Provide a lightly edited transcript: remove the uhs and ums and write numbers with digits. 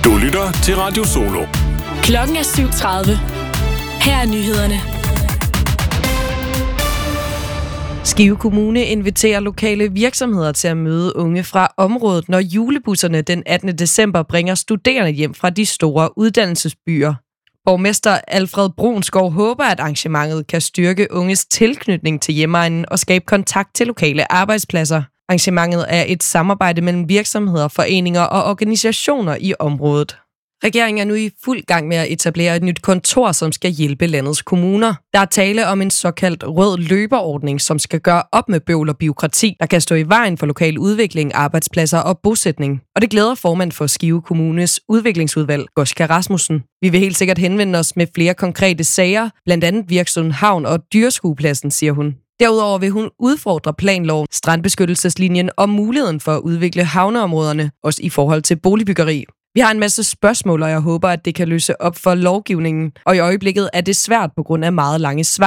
Du lytter til Radio Solo. Klokken er 7:30. Her er nyhederne. Skive Kommune inviterer lokale virksomheder til at møde unge fra området, når julebusserne den 18. december bringer studerende hjem fra de store uddannelsesbyer. Borgmester Alfred Brunsgaard håber, at arrangementet kan styrke unges tilknytning til hjemegnen og skabe kontakt til lokale arbejdspladser. Arrangementet er et samarbejde mellem virksomheder, foreninger og organisationer i området. Regeringen er nu i fuld gang med at etablere et nyt kontor, som skal hjælpe landets kommuner. Der er tale om en såkaldt rød løberordning, som skal gøre op med bøvl og bureaukrati, der kan stå i vejen for lokal udvikling, arbejdspladser og bosætning. Og det glæder formand for Skive Kommunes udviklingsudvalg, Goska Rasmussen. Vi vil helt sikkert henvende os med flere konkrete sager, blandt andet Virksund Havn og Dyreskuepladsen, siger hun. Derudover vil hun udfordre planloven, strandbeskyttelseslinjen og muligheden for at udvikle havneområderne, også i forhold til boligbyggeri. Vi har en masse spørgsmål, og jeg håber, at det kan løse op for lovgivningen. Og i øjeblikket er det svært på grund af meget lange svar.